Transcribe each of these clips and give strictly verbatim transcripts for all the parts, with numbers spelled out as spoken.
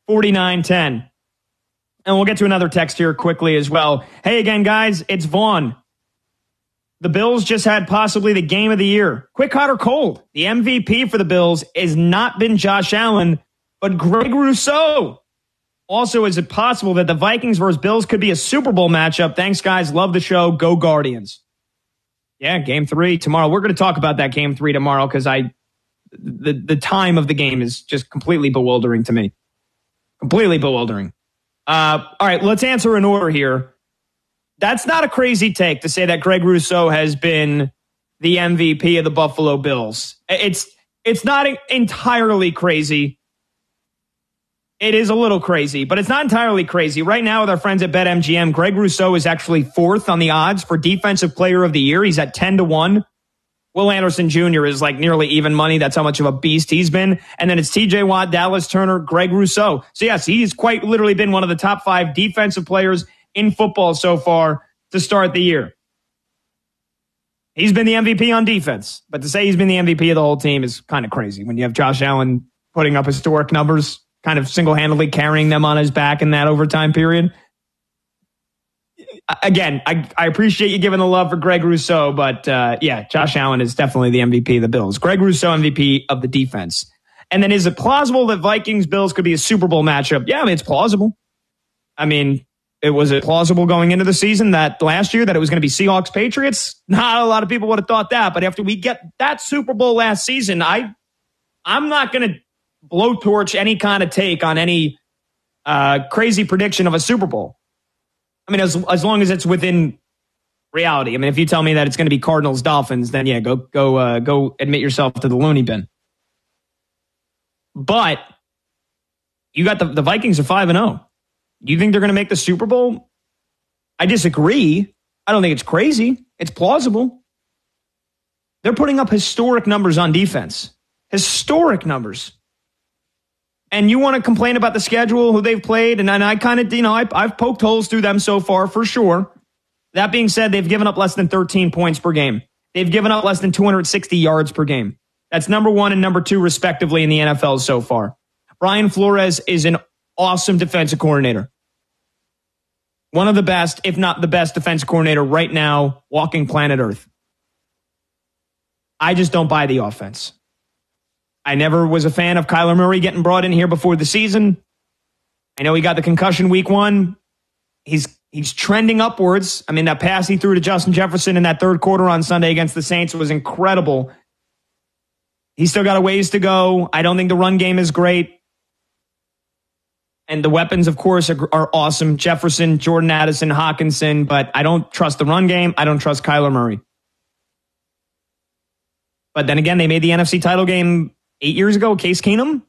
forty-nine ten. And we'll get to another text here quickly as well. Hey, again, guys, it's Vaughn. The Bills just had possibly the game of the year. Quick, hot, or cold? The M V P for the Bills has not been Josh Allen, but Greg Rousseau. Also, is it possible that the Vikings versus Bills could be a Super Bowl matchup? Thanks, guys. Love the show. Go Guardians. Yeah, game three tomorrow. We're going to talk about that game three tomorrow because I, the, the time of the game is just completely bewildering to me. Completely bewildering. Uh, all right, let's answer in order here. That's not a crazy take to say that Greg Rousseau has been the M V P of the Buffalo Bills. It's it's not entirely crazy. It is a little crazy, but it's not entirely crazy. Right now with our friends at BetMGM, Greg Rousseau is actually fourth on the odds for Defensive Player of the Year. He's at ten to one. Will Anderson Junior is like nearly even money. That's how much of a beast he's been. And then it's T J Watt, Dallas Turner, Greg Rousseau. So yes, he's quite literally been one of the top five defensive players in football so far to start the year. He's been the M V P on defense, but to say he's been the M V P of the whole team is kind of crazy when you have Josh Allen putting up historic numbers, kind of single-handedly carrying them on his back in that overtime period. Again, I, I appreciate you giving the love for Greg Rousseau, but uh, yeah, Josh Allen is definitely the M V P of the Bills. Greg Rousseau, M V P of the defense. And then is it plausible that Vikings-Bills could be a Super Bowl matchup? Yeah, I mean, it's plausible. I mean, it was it plausible going into the season that last year that it was going to be Seahawks-Patriots? Not a lot of people would have thought that, but after we get that Super Bowl last season, I, I'm not going to blowtorch any kind of take on any uh, crazy prediction of a Super Bowl. I mean, as as long as it's within reality. I mean, if you tell me that it's going to be Cardinals Dolphins, then yeah, go go uh, go admit yourself to the loony bin. But you got the the Vikings are five and zero. Do you think they're going to make the Super Bowl? I disagree. I don't think it's crazy. It's plausible. They're putting up historic numbers on defense. Historic numbers. And you want to complain about the schedule, who they've played, and, and I kind of, you know, I, I've poked holes through them so far, for sure. That being said, they've given up less than thirteen points per game. They've given up less than two hundred sixty yards per game. That's number one and number two, respectively, in the N F L so far. Brian Flores is an awesome defensive coordinator. One of the best, if not the best defensive coordinator right now, walking planet Earth. I just don't buy the offense. I never was a fan of Kyler Murray getting brought in here before the season. I know he got the concussion week one. He's he's trending upwards. I mean, that pass he threw to Justin Jefferson in that third quarter on Sunday against the Saints was incredible. He's still got a ways to go. I don't think the run game is great. And the weapons, of course, are, are awesome. Jefferson, Jordan Addison, Hawkinson. But I don't trust the run game. I don't trust Kyler Murray. But then again, they made the N F C title game eight years ago, Case Keenum.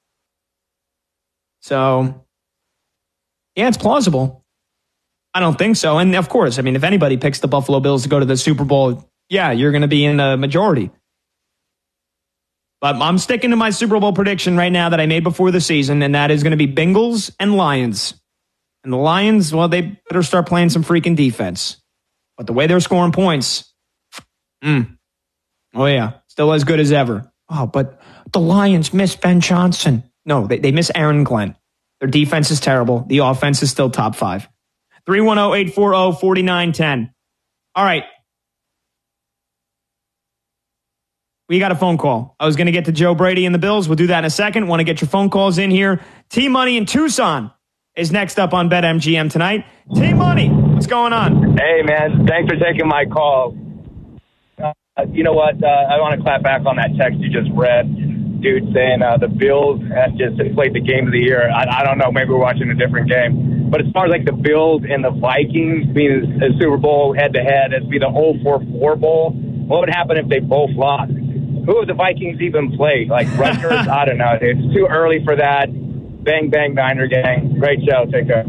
So, yeah, it's plausible. I don't think so. And of course, I mean, if anybody picks the Buffalo Bills to go to the Super Bowl, yeah, you're going to be in the majority. But I'm sticking to my Super Bowl prediction right now that I made before the season, and that is going to be Bengals and Lions. And the Lions, well, they better start playing some freaking defense. But the way they're scoring points, mm, oh yeah, still as good as ever. Oh, but the Lions miss Ben Johnson. No, they, they miss Aaron Glenn. Their defense is terrible. The offense is still top five. three one zero, eight four zero, four nine one zero. All right. We got a phone call. I was going to get to Joe Brady and the Bills. We'll do that in a second. Want to get your phone calls in here. T-Money in Tucson is next up on BetMGM tonight. T-Money, what's going on? Hey, man. Thanks for taking my call. Uh, you know what? Uh, I want to clap back on that text you just read. Dude saying uh, the Bills had just played the game of the year. I, I don't know. Maybe we're watching a different game. But as far as like the Bills and the Vikings being a, a Super Bowl head-to-head, it'd be the oh four four Bowl. What would happen if they both lost? Who would the Vikings even play? Like Rutgers? I don't know. It's too early for that. Bang, bang, Niner gang. Great show. Take care.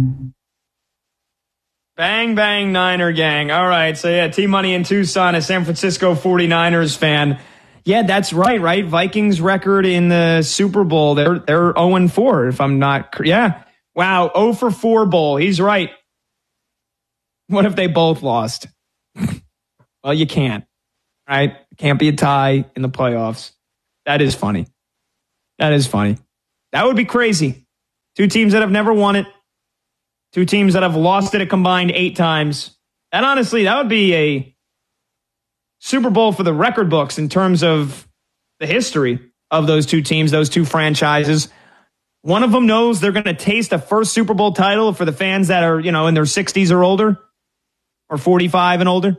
Bang, bang, Niner gang. All right. So, yeah, T-Money in Tucson, a San Francisco forty-niners fan. Yeah, that's right, right? Vikings record in the Super Bowl. They're they're oh and four, if I'm not... Yeah. Wow, oh for four Bowl. He's right. What if they both lost? Well, you can't. Right? Can't be a tie in the playoffs. That is funny. That is funny. That would be crazy. Two teams that have never won it. Two teams that have lost it a combined eight times. And honestly, that would be a Super Bowl for the record books in terms of the history of those two teams, those two franchises. One of them knows they're going to taste a first Super Bowl title for the fans that are, you know, in their sixties or older, or forty-five and older.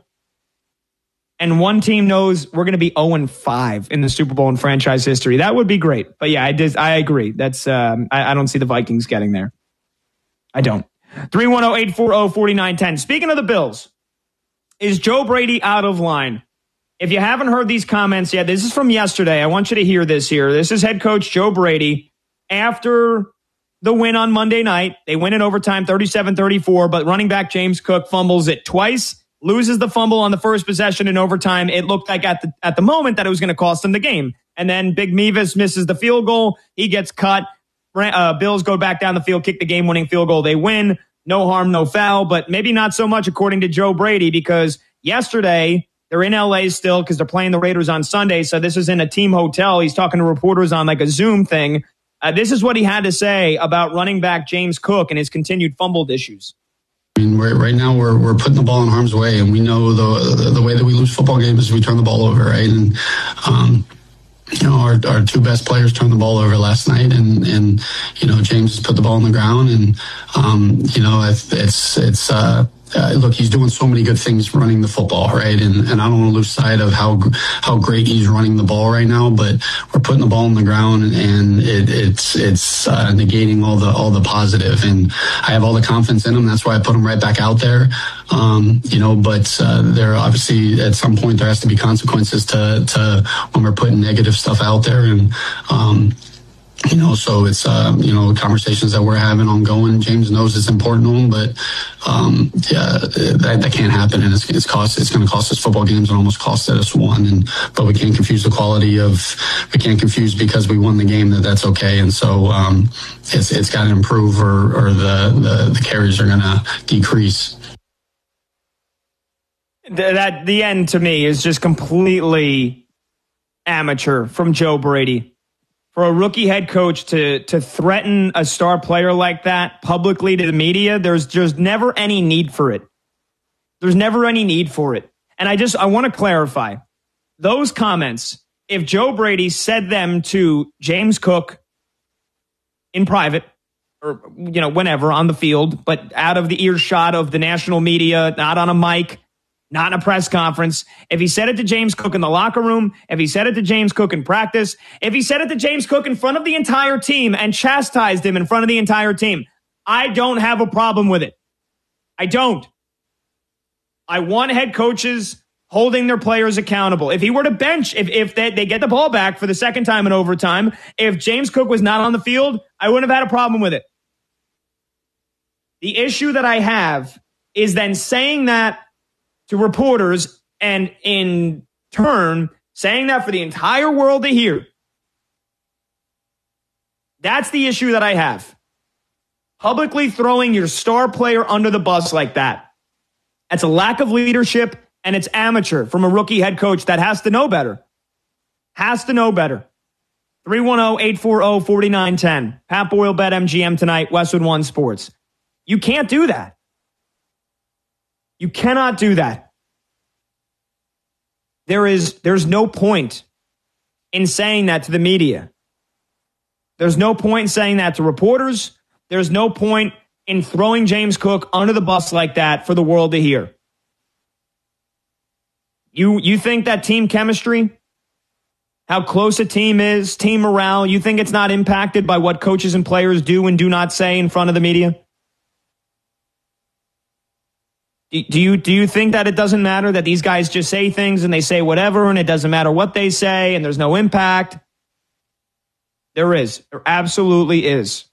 And one team knows we're going to be oh and five in the Super Bowl in franchise history. That would be great. But yeah, I did, I agree. That's um, I, I don't see the Vikings getting there. I don't. three one zero, eight four zero, four nine one zero. Speaking of the Bills, is Joe Brady out of line? If you haven't heard these comments yet, this is from yesterday. I want you to hear this here. This is head coach Joe Brady after the win on Monday night. They win in overtime thirty-seven thirty-four, but running back James Cook fumbles it twice, loses the fumble on the first possession in overtime. It looked like at the at the moment that it was going to cost him the game. And then Big Mevis misses the field goal. He gets cut. Uh, Bills go back down the field, kick the game-winning field goal. They win. No harm, no foul, but maybe not so much according to Joe Brady, because yesterday they're in L A still because they're playing the Raiders on Sunday. So this is in a team hotel. He's talking to reporters on like a Zoom thing. Uh, this is what he had to say about running back James Cook and his continued fumbled issues. I mean, we're, right now we're we're putting the ball in harm's way, and we know the the, the way that we lose football games is we turn the ball over, right? And um, you know, our our two best players turned the ball over last night, and and you know, James put the ball on the ground, and um, you know, it's it's it's. Uh, Uh, look, he's doing so many good things running the football, right? And and I don't want to lose sight of how how great he's running the ball right now. But we're putting the ball on the ground, and it, it's it's uh, negating all the all the positive. And I have all the confidence in him. That's why I put him right back out there. Um, you know, but uh, there obviously at some point there has to be consequences to to when we're putting negative stuff out there. And um, You know, so it's, uh, you know, conversations that we're having ongoing. James knows it's important to him, but, um, yeah, that, that can't happen. And it's, it's cost, it's going to cost us football games and almost cost us one. And, but we can't confuse the quality of, we can't confuse because we won the game that that's okay. And so, um, it's, it's got to improve or, or the, the, the carries are going to decrease. That, the end to me is just completely amateur from Joe Brady. For a rookie head coach to to threaten a star player like that publicly to the media, there's just never any need for it. There's never any need for it. And I just, I want to clarify. Those comments, if Joe Brady said them to James Cook in private, or, you know, whenever on the field, but out of the earshot of the national media, not on a mic, not in a press conference. If he said it to James Cook in the locker room, if he said it to James Cook in practice, if he said it to James Cook in front of the entire team and chastised him in front of the entire team, I don't have a problem with it. I don't. I want head coaches holding their players accountable. If he were to bench, if, if they, they get the ball back for the second time in overtime, if James Cook was not on the field, I wouldn't have had a problem with it. The issue that I have is then saying that to reporters, and in turn, saying that for the entire world to hear. That's the issue that I have. Publicly throwing your star player under the bus like that. That's a lack of leadership, and it's amateur from a rookie head coach that has to know better. Has to know better. three one zero, eight four zero, four nine one zero. Pat Boyle, BetMGM tonight, Westwood One Sports. You can't do that. You cannot do that. There is, there's no point in saying that to the media. There's no point in saying that to reporters. There's no point in throwing James Cook under the bus like that for the world to hear. You, you think that team chemistry, how close a team is, team morale, you think it's not impacted by what coaches and players do and do not say in front of the media? Do you do you think that it doesn't matter that these guys just say things and they say whatever and it doesn't matter what they say and there's no impact? There is. There absolutely is.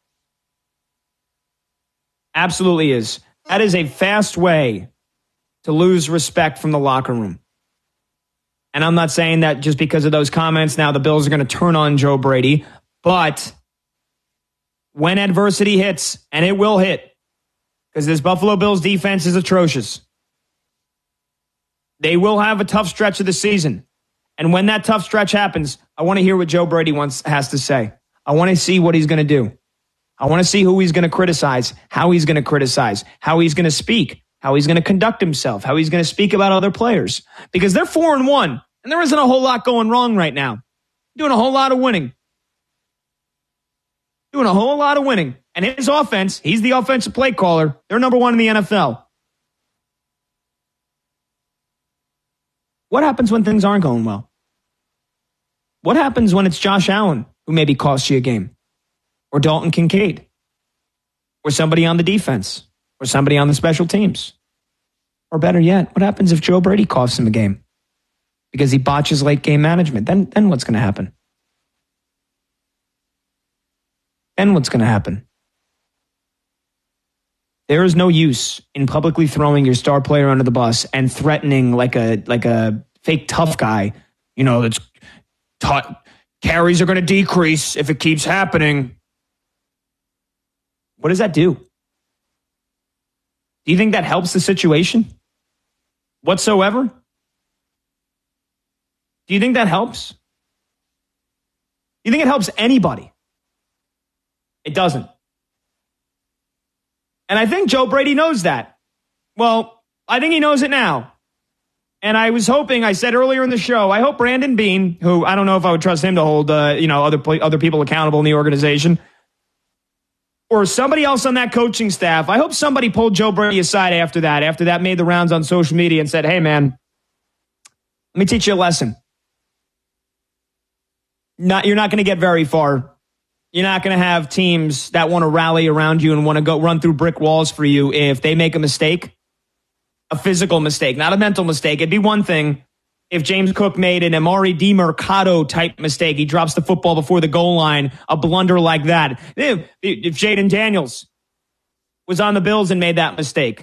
Absolutely is. That is a fast way to lose respect from the locker room. And I'm not saying that just because of those comments now the Bills are going to turn on Joe Brady, but when adversity hits, and it will hit, because this Buffalo Bills defense is atrocious. They will have a tough stretch of the season. And when that tough stretch happens, I want to hear what Joe Brady wants has to say. I want to see what he's going to do. I want to see who he's going to criticize, how he's going to criticize, how he's going to speak, how he's going to conduct himself, how he's going to speak about other players. Because they're four and one, and there isn't a whole lot going wrong right now. Doing a whole lot of winning. Doing a whole lot of winning. And his offense, he's the offensive play caller. They're number one in the N F L. What happens when things aren't going well? What happens when it's Josh Allen who maybe costs you a game? Or Dalton Kincaid? Or somebody on the defense? Or somebody on the special teams? Or better yet, what happens if Joe Brady costs him a game? Because he botches late game management. Then, then what's going to happen? Then what's going to happen? There is no use in publicly throwing your star player under the bus and threatening like a like a fake tough guy. You know, that's taught carries are going to decrease if it keeps happening. What does that do? Do you think that helps the situation whatsoever? Do you think that helps? Do you think it helps anybody? It doesn't. And I think Joe Brady knows that. Well, I think he knows it now. And I was hoping, I said earlier in the show, I hope Brandon Beane, who I don't know if I would trust him to hold uh, you know, other other people accountable in the organization, or somebody else on that coaching staff, I hope somebody pulled Joe Brady aside after that, after that made the rounds on social media and said, hey, man, let me teach you a lesson. Not, you're not going to get very far. You're not going to have teams that want to rally around you and want to go run through brick walls for you if they make a mistake, a physical mistake, not a mental mistake. It'd be one thing if James Cook made an Amari DiMercato type mistake. He drops the football before the goal line, a blunder like that. If, if Jaden Daniels was on the Bills and made that mistake.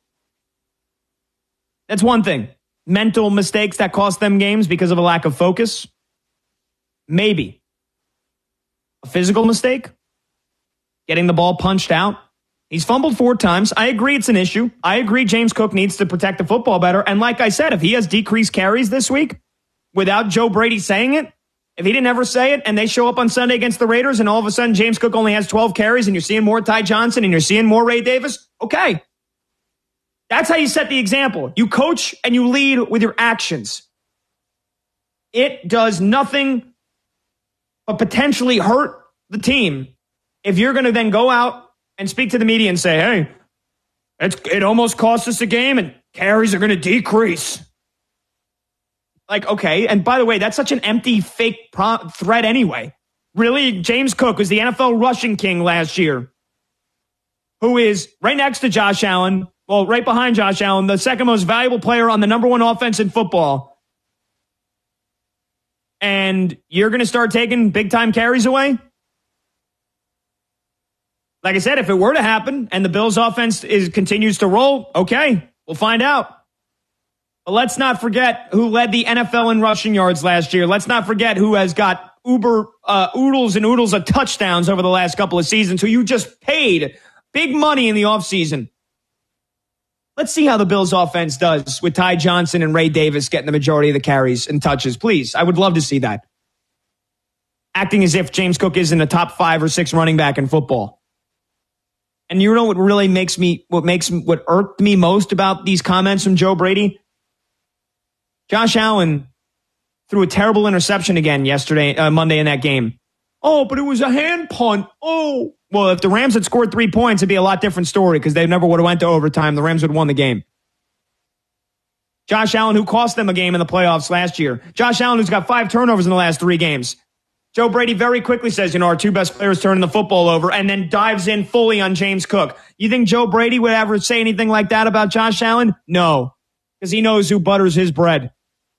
That's one thing. Mental mistakes that cost them games because of a lack of focus. Maybe. A physical mistake? Getting the ball punched out? He's fumbled four times. I agree it's an issue. I agree James Cook needs to protect the football better. And like I said, if he has decreased carries this week without Joe Brady saying it, if he didn't ever say it and they show up on Sunday against the Raiders and all of a sudden James Cook only has twelve carries and you're seeing more Ty Johnson and you're seeing more Ray Davis, okay. That's how you set the example. You coach and you lead with your actions. It does nothing but potentially hurt the team if you're going to then go out and speak to the media and say, hey, it's, it almost cost us a game and carries are going to decrease. Like, okay. And by the way, that's such an empty, fake pro- threat anyway. Really? James Cook was the N F L rushing king last year, who is right next to Josh Allen. Well, right behind Josh Allen, the second most valuable player on the number one offense in football. And you're going to start taking big-time carries away? Like I said, if it were to happen and the Bills' offense is continues to roll, okay, we'll find out. But let's not forget who led the N F L in rushing yards last year. Let's not forget who has got uber uh, oodles and oodles of touchdowns over the last couple of seasons, who you just paid big money in the offseason. Let's see how the Bills offense does with Ty Johnson and Ray Davis getting the majority of the carries and touches. Please, I would love to see that. Acting as if James Cook isn't a top five or six running back in football. And you know what really makes me, what makes, what irked me most about these comments from Joe Brady? Josh Allen threw a terrible interception again yesterday, uh, Monday in that game. Oh, but it was a hand punt. Oh. Well, if the Rams had scored three points, it'd be a lot different story because they never would have went to overtime. The Rams would have won the game. Josh Allen, who cost them a game in the playoffs last year. Josh Allen, who's got five turnovers in the last three games. Joe Brady very quickly says, you know, our two best players turning the football over, and then dives in fully on James Cook. You think Joe Brady would ever say anything like that about Josh Allen? No, because he knows who butters his bread.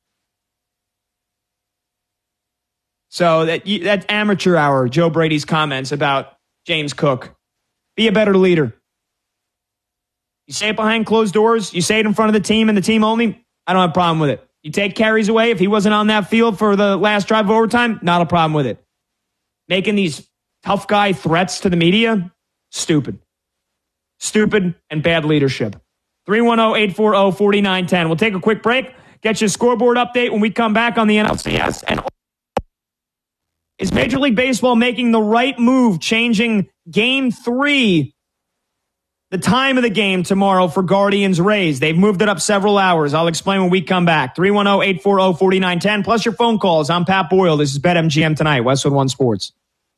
So that that amateur hour, Joe Brady's comments about James Cook. Be a better leader. You say it behind closed doors. You say it in front of the team and the team only. I don't have a problem with it. You take carries away. If he wasn't on that field for the last drive of overtime, not a problem with it. Making these tough guy threats to the media, stupid. Stupid and bad leadership. three one zero, eight four zero, four nine one zero. We'll take a quick break. Get you a scoreboard update when we come back on the N L C S and Is Major League Baseball making the right move, changing game three, the time of the game tomorrow for Guardians-Rays? They've moved it up several hours. I'll explain when we come back. three one zero, eight four zero, four nine one zero, plus your phone calls. I'm Pat Boyle. This is BetMGM Tonight, Westwood One Sports.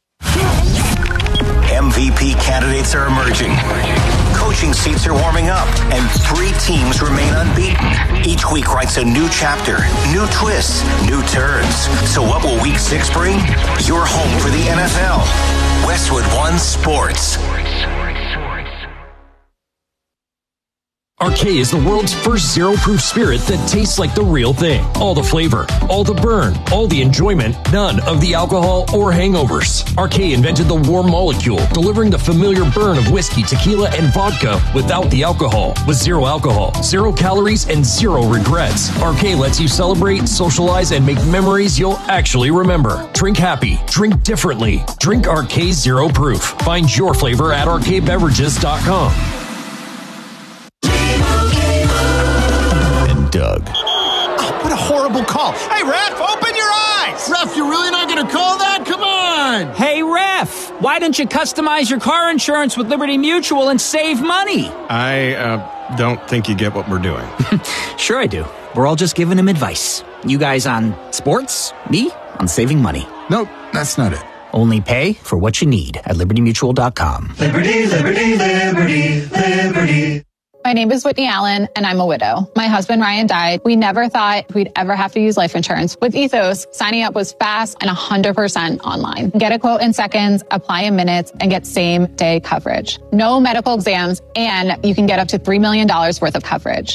M V P candidates are emerging. Coaching seats are warming up, and three teams remain unbeaten. Each week writes a new chapter, new twists, new turns. So what will week six bring? You're home for the N F L. Westwood One Sports. Arcade is the world's first zero-proof spirit that tastes like the real thing. All the flavor, all the burn, all the enjoyment, none of the alcohol or hangovers. Arcade invented the warm molecule, delivering the familiar burn of whiskey, tequila, and vodka without the alcohol. With zero alcohol, zero calories, and zero regrets. Arcade lets you celebrate, socialize, and make memories you'll actually remember. Drink happy. Drink differently. Drink Arcade Zero Proof. Find your flavor at arcade beverages dot com. Doug. Oh, what a horrible call. Hey, ref, open your eyes. Ref, you're really not going to call that? Come on. Hey, ref, why don't you customize your car insurance with Liberty Mutual and save money? I uh, don't think you get what we're doing. Sure I do. We're all just giving him advice. You guys on sports, me on saving money. Nope, that's not it. Only pay for what you need at liberty mutual dot com. Liberty, liberty, liberty, liberty. My name is Whitney Allen, and I'm a widow. My husband, Ryan, died. We never thought we'd ever have to use life insurance. With Ethos, signing up was fast and one hundred percent online. Get a quote in seconds, apply in minutes, and get same-day coverage. No medical exams, and you can get up to three million dollars worth of coverage.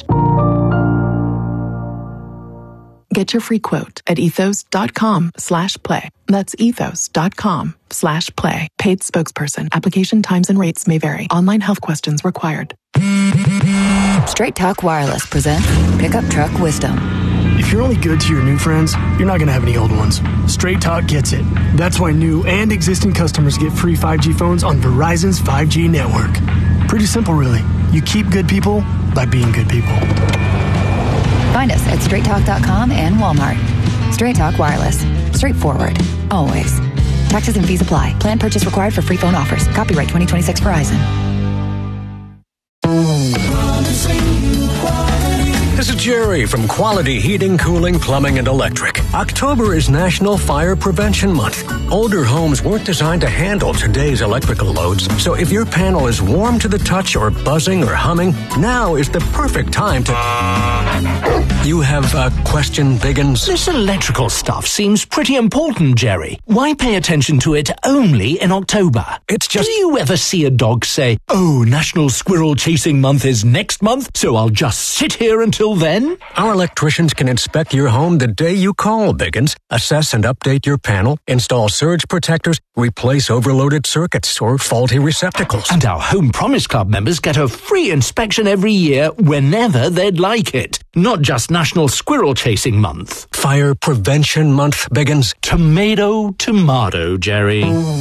Get your free quote at ethos.com slash play. That's ethos.com slash play. Paid spokesperson. Application times and rates may vary. Online health questions required. Straight Talk Wireless presents Pickup Truck Wisdom. If you're only good to your new friends, you're not going to have any old ones. Straight Talk gets it. That's why new and existing customers get free five G phones on Verizon's five G network. Pretty simple, really. You keep good people by being good people. Find us at straight talk dot com and Walmart. Straight Talk Wireless. Straightforward. Always. Taxes and fees apply. Plan purchase required for free phone offers. Copyright twenty twenty-six Verizon. This is Jerry from Quality Heating, Cooling, Plumbing, and Electric. October is National Fire Prevention Month. Older homes weren't designed to handle today's electrical loads, so if your panel is warm to the touch or buzzing or humming, now is the perfect time to... You have a question, Biggins? This electrical stuff seems pretty important, Jerry. Why pay attention to it only in October? It's just... Do you ever see a dog say, oh, National Squirrel Chasing Month is next month, so I'll just sit here until then? Our electricians can inspect your home the day you call, Biggins, assess and update your panel, install surge protectors, replace overloaded circuits or faulty receptacles. And our Home Promise Club members get a free inspection every year whenever they'd like it. Not just National Squirrel Chasing Month. Fire Prevention Month, Biggins. Tomato, tomato, Jerry.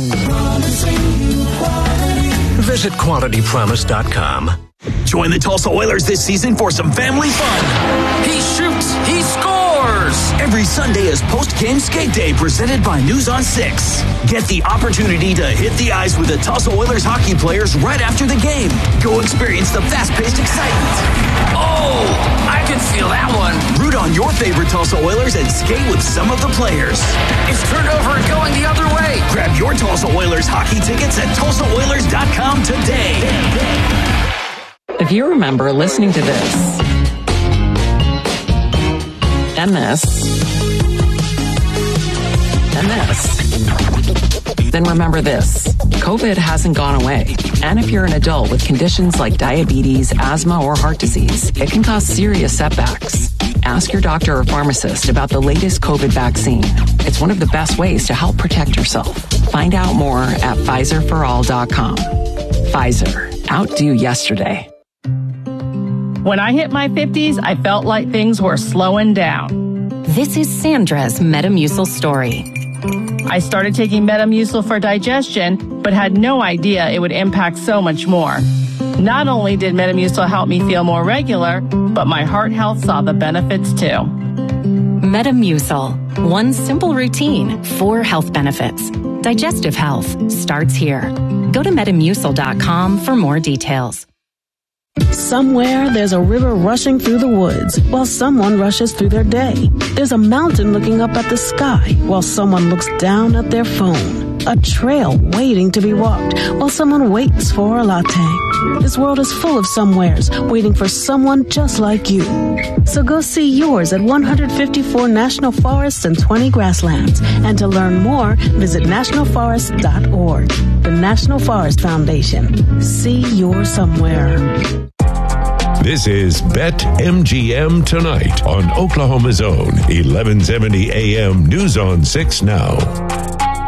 Visit quality promise dot com. Join the Tulsa Oilers this season for some family fun. He shoots, he scores! Every Sunday is post-game skate day presented by News on six. Get the opportunity to hit the ice with the Tulsa Oilers hockey players right after the game. Go experience the fast-paced excitement. Oh, I can feel that one. Root on your favorite Tulsa Oilers and skate with some of the players. It's turned over and going the other way. Grab your Tulsa Oilers hockey tickets at tulsa oilers dot com today. If you remember listening to this, and this, and this, then remember this. COVID hasn't gone away. And if you're an adult with conditions like diabetes, asthma, or heart disease, it can cause serious setbacks. Ask your doctor or pharmacist about the latest COVID vaccine. It's one of the best ways to help protect yourself. Find out more at Pfizer for all dot com. Pfizer. Outdo yesterday. When I hit my fifties, I felt like things were slowing down. This is Sandra's Metamucil story. I started taking Metamucil for digestion, but had no idea it would impact so much more. Not only did Metamucil help me feel more regular, but my heart health saw the benefits too. Metamucil. One simple routine, four health benefits. Digestive health starts here. Go to metamucil dot com for more details. Somewhere there's a river rushing through the woods while someone rushes through their day. There's a mountain looking up at the sky while someone looks down at their phone. A trail waiting to be walked while someone waits for a latte. This world is full of somewheres waiting for someone just like you. So go see yours at one hundred fifty-four national forests and twenty grasslands. And to learn more, visit national forest dot org. The National Forest Foundation. See your somewhere. This is Bet M G M Tonight on Oklahoma's own eleven seventy A M News on six Now.